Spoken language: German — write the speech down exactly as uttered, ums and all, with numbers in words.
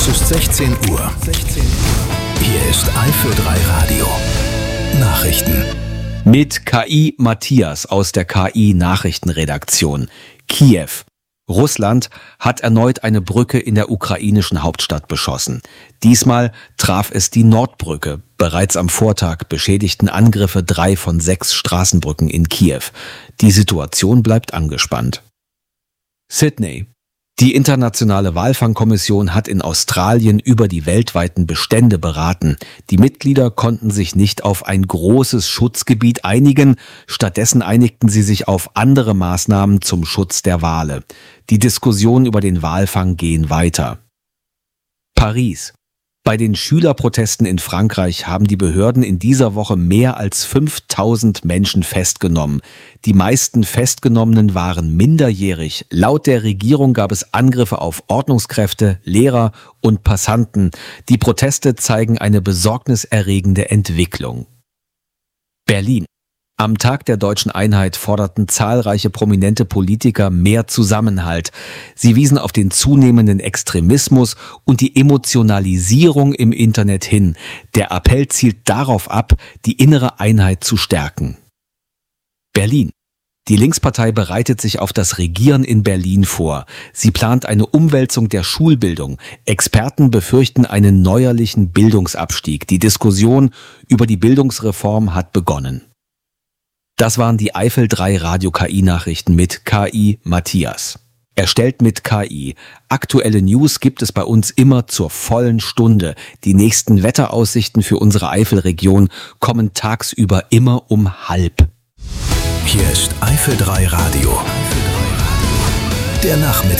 Es ist sechzehn Uhr. Hier ist Eifel drei Radio. Nachrichten. Mit K I Matthias aus der K I-Nachrichtenredaktion. Kiew. Russland hat erneut eine Brücke in der ukrainischen Hauptstadt beschossen. Diesmal traf es die Nordbrücke. Bereits am Vortag beschädigten Angriffe drei von sechs Straßenbrücken in Kiew. Die Situation bleibt angespannt. Sydney. Die internationale Walfangkommission hat in Australien über die weltweiten Bestände beraten. Die Mitglieder konnten sich nicht auf ein großes Schutzgebiet einigen, stattdessen einigten sie sich auf andere Maßnahmen zum Schutz der Wale. Die Diskussionen über den Walfang gehen weiter. Paris. Bei den Schülerprotesten in Frankreich haben die Behörden in dieser Woche mehr als fünftausend Menschen festgenommen. Die meisten Festgenommenen waren minderjährig. Laut der Regierung gab es Angriffe auf Ordnungskräfte, Lehrer und Passanten. Die Proteste zeigen eine besorgniserregende Entwicklung. Berlin. Am Tag der Deutschen Einheit forderten zahlreiche prominente Politiker mehr Zusammenhalt. Sie wiesen auf den zunehmenden Extremismus und die Emotionalisierung im Internet hin. Der Appell zielt darauf ab, die innere Einheit zu stärken. Berlin. Die Linkspartei bereitet sich auf das Regieren in Berlin vor. Sie plant eine Umwälzung der Schulbildung. Experten befürchten einen neuerlichen Bildungsabstieg. Die Diskussion über die Bildungsreform hat begonnen. Das waren die Eifel drei Radio-K I-Nachrichten mit K I Matthias. Erstellt mit K I. Aktuelle News gibt es bei uns immer zur vollen Stunde. Die nächsten Wetteraussichten für unsere Eifelregion kommen tagsüber immer um halb. Hier ist Eifel drei Radio. Der Nachmittag.